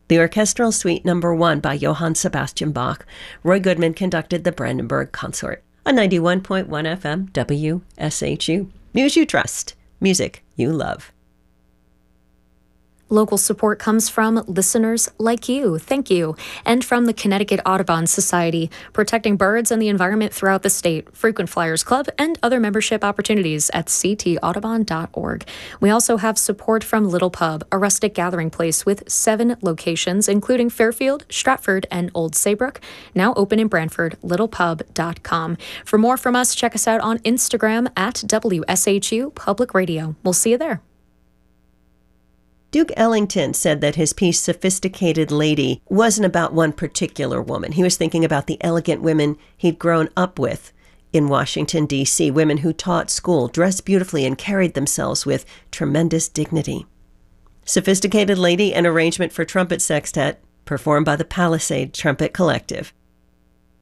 The Orchestral Suite No. 1 by Johann Sebastian Bach. Roy Goodman conducted the Brandenburg Consort. On 91.1 FM, WSHU. News you trust. Music you love. Local support comes from listeners like you. Thank you. And from the Connecticut Audubon Society, protecting birds and the environment throughout the state, Frequent Flyers Club, and other membership opportunities at ctaudubon.org. We also have support from Little Pub, a rustic gathering place with 7 locations, including Fairfield, Stratford, and Old Saybrook, now open in Brantford, littlepub.com. For more from us, check us out on Instagram at WSHU Public Radio. We'll see you there. Duke Ellington said that his piece, Sophisticated Lady, wasn't about one particular woman. He was thinking about the elegant women he'd grown up with in Washington, D.C., women who taught school, dressed beautifully, and carried themselves with tremendous dignity. Sophisticated Lady, an arrangement for trumpet sextet, performed by the Palisade Trumpet Collective.